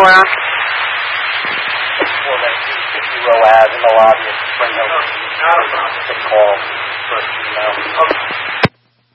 for him? Well, that 250 row ad in the lobby at Spring Hill. Call first email.